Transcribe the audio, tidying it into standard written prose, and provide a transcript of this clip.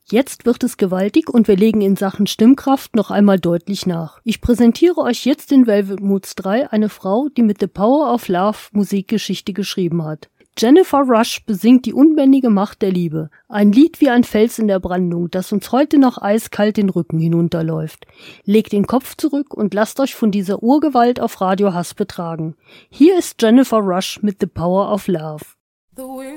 Jetzt wird es gewaltig und wir legen in Sachen Stimmkraft noch einmal deutlich nach. Ich präsentiere euch jetzt in Velvet Moods 3 eine Frau, die mit The Power of Love Musikgeschichte geschrieben hat. Jennifer Rush besingt die unbändige Macht der Liebe. Ein Lied wie ein Fels in der Brandung, das uns heute noch eiskalt den Rücken hinunterläuft. Legt den Kopf zurück und lasst euch von dieser Urgewalt auf Radio Hass betragen. Hier ist Jennifer Rush mit The Power of Love. The